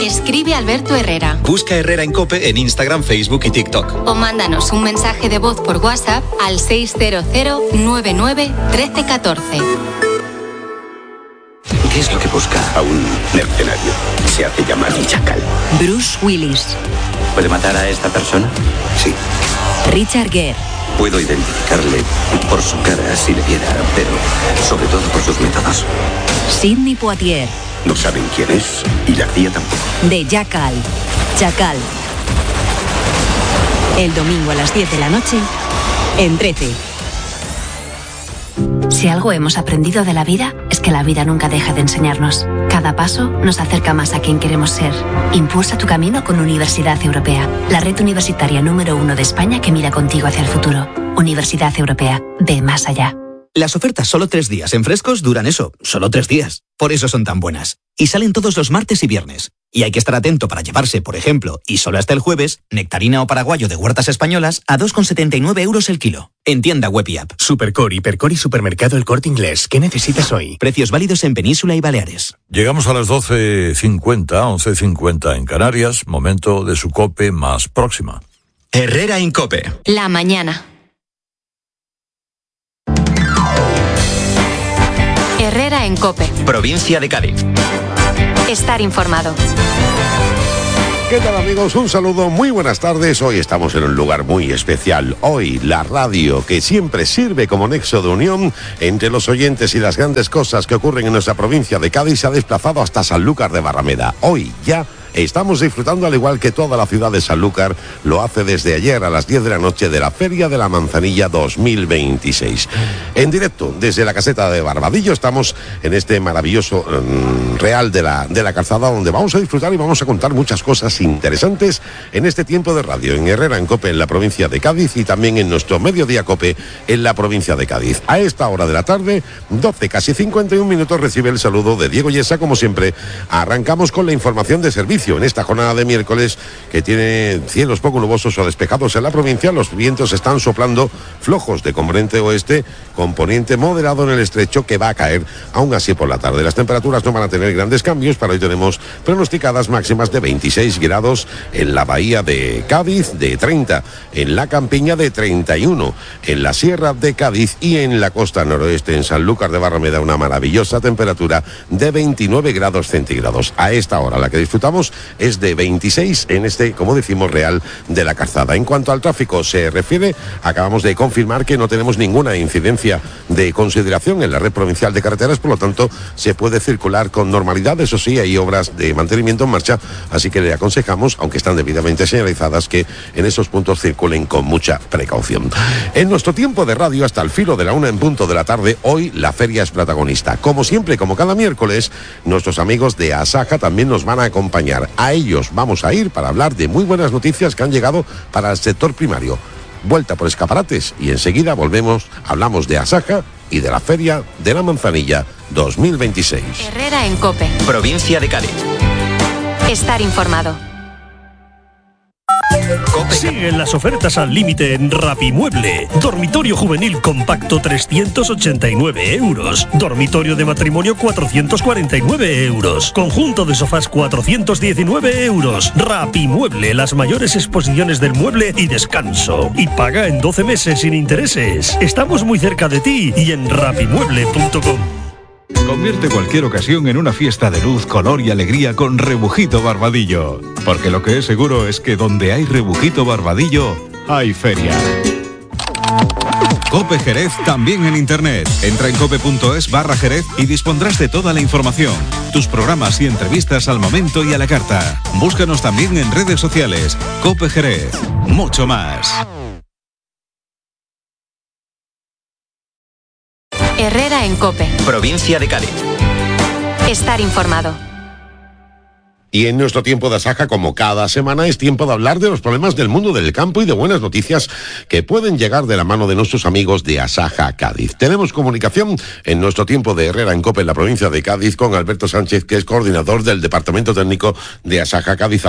Escribe Alberto Herrera. Busca Herrera en COPE en Instagram, Facebook y TikTok. O mándanos un mensaje de voz por WhatsApp al 600 99 13 14. ¿Qué es lo que busca? A un mercenario. Se hace llamar Chacal. Bruce Willis. ¿Puede matar a esta persona? Sí. Richard Gere. Puedo identificarle por su cara si le viera, pero sobre todo por sus métodos. Sidney Poitier. No saben quién es y la CIA tampoco. De Chacal. Chacal. El domingo a las 10 de la noche en 13. Si algo hemos aprendido de la vida, es que la vida nunca deja de enseñarnos. Cada paso nos acerca más a quien queremos ser. Impulsa tu camino con Universidad Europea, la red universitaria número 1 de España que mira contigo hacia el futuro. Universidad Europea, ve más allá. Las ofertas solo 3 días en Frescos duran eso, solo 3 días. Por eso son tan buenas. Y salen todos los martes y viernes. Y hay que estar atento para llevarse, por ejemplo, y solo hasta el jueves, nectarina o paraguayo de huertas españolas a 2,79 euros el kilo. En tienda web y app. Supercore, Hipercore y Supermercado El Corte Inglés. ¿Qué necesitas hoy? Precios válidos en Península y Baleares. Llegamos a las 12:50, 11:50 en Canarias. Momento de su COPE más próxima. Herrera en COPE. La mañana. Herrera en COPE. Provincia de Cádiz. Estar informado. ¿Qué tal, amigos? Un saludo, muy buenas tardes. Hoy estamos en un lugar muy especial. Hoy la radio, que siempre sirve como nexo de unión entre los oyentes y las grandes cosas que ocurren en nuestra provincia de Cádiz, se ha desplazado hasta Sanlúcar de Barrameda. Hoy ya estamos disfrutando, al igual que toda la ciudad de Sanlúcar lo hace desde ayer a las 10 de la noche, de la Feria de la Manzanilla 2026. En directo desde la caseta de Barbadillo estamos en este maravilloso Real de la Calzada, donde vamos a disfrutar y vamos a contar muchas cosas interesantes en este tiempo de radio, en Herrera en COPE en la provincia de Cádiz y también en nuestro Mediodía COPE en la provincia de Cádiz. A esta hora de la tarde, 12, casi 51 minutos, recibe el saludo de Diego Yesa. Como siempre, arrancamos con la información de servicio. En esta jornada de miércoles, que tiene cielos poco nubosos o despejados en la provincia, los vientos están soplando flojos de componente oeste, componente moderado en el estrecho, que va a caer aún así por la tarde. Las temperaturas no van a tener grandes cambios. Para hoy tenemos pronosticadas máximas de 26 grados en la bahía de Cádiz, de 30 en la Campiña, de 31 en la Sierra de Cádiz y en la costa noroeste, en Sanlúcar de Barrameda, una maravillosa temperatura de 29 grados centígrados. A esta hora la que disfrutamos es de 26 en este, como decimos, Real de la Calzada. En cuanto al tráfico se refiere, acabamos de confirmar que no tenemos ninguna incidencia de consideración en la red provincial de carreteras, por lo tanto se puede circular con normalidad. Eso sí, hay obras de mantenimiento en marcha, así que le aconsejamos, aunque están debidamente señalizadas, que en esos puntos circulen con mucha precaución. En nuestro tiempo de radio, hasta el filo de la 1 en punto de la tarde, hoy la feria es protagonista. Como siempre, como cada miércoles, nuestros amigos de Asaja también nos van a acompañar. A ellos vamos a ir para hablar de muy buenas noticias que han llegado para el sector primario. Vuelta por escaparates y enseguida volvemos, hablamos de Asaja y de la Feria de la Manzanilla 2026. Herrera en COPE. Provincia de Cádiz. Estar informado. Siguen las ofertas al límite en Rapimueble. Dormitorio juvenil compacto 389 euros. Dormitorio de matrimonio 449 euros. Conjunto de sofás 419 euros. Rapimueble, las mayores exposiciones del mueble y descanso. Y paga en 12 meses sin intereses. Estamos muy cerca de ti y en rapimueble.com. Convierte cualquier ocasión en una fiesta de luz, color y alegría con Rebujito Barbadillo. Porque lo que es seguro es que donde hay Rebujito Barbadillo, hay feria. COPE Jerez también en internet. Entra en cope.es/Jerez y dispondrás de toda la información. Tus programas y entrevistas al momento y a la carta. Búscanos también en redes sociales. COPE Jerez. Mucho más. Herrera en COPE. Provincia de Cádiz. Estar informado. Y en nuestro tiempo de Asaja, como cada semana, es tiempo de hablar de los problemas del mundo del campo y de buenas noticias que pueden llegar de la mano de nuestros amigos de Asaja Cádiz. Tenemos comunicación en nuestro tiempo de Herrera en COPE en la provincia de Cádiz con Alberto Sánchez, que es coordinador del Departamento Técnico de Asaja Cádiz.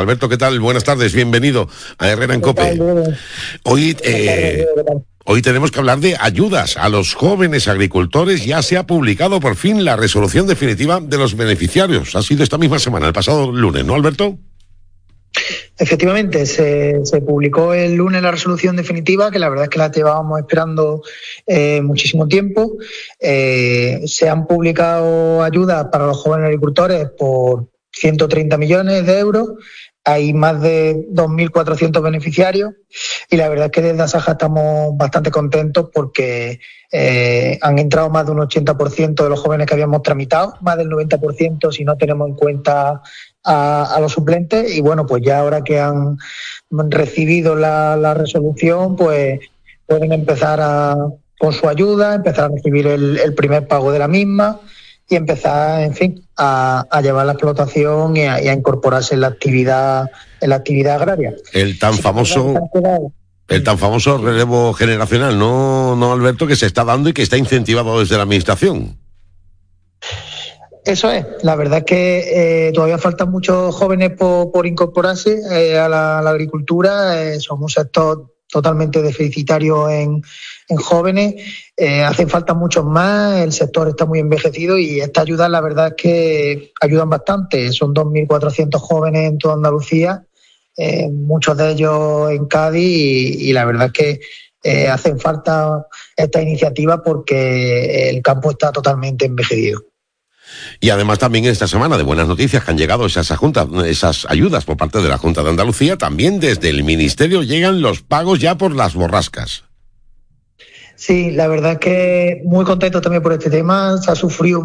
Hoy tenemos que hablar de ayudas a los jóvenes agricultores. Ya se ha publicado por fin la resolución definitiva de los beneficiarios. Ha sido esta misma semana, el pasado lunes, ¿no, Alberto? Efectivamente, se publicó el lunes la resolución definitiva, que la verdad es que la llevábamos esperando muchísimo tiempo. Se han publicado ayudas para los jóvenes agricultores por 130 millones de euros. Hay más de 2.400 beneficiarios y la verdad es que desde Asaja estamos bastante contentos porque han entrado más de un 80% de los jóvenes que habíamos tramitado, más del 90% si no tenemos en cuenta a los suplentes. Y bueno, pues ya ahora que han recibido la resolución, pues pueden empezar con su ayuda, empezar a recibir el primer pago de la misma y empezar, en fin, a llevar la explotación y a incorporarse en la actividad agraria. El tan famoso relevo generacional, ¿no, Alberto?, que se está dando y que está incentivado desde la administración. Eso es. La verdad es que todavía faltan muchos jóvenes por incorporarse a la agricultura. Somos un sector totalmente deficitario en jóvenes. Hacen falta muchos más, el sector está muy envejecido y estas ayudas la verdad es que ayudan bastante. Son 2.400 jóvenes en toda Andalucía, muchos de ellos en Cádiz y la verdad es que hacen falta esta iniciativa porque el campo está totalmente envejecido. Y además también esta semana de buenas noticias que han llegado esas ayudas por parte de la Junta de Andalucía. También desde el Ministerio llegan los pagos ya por las borrascas. Sí, la verdad es que muy contento también por este tema. Se ha sufrido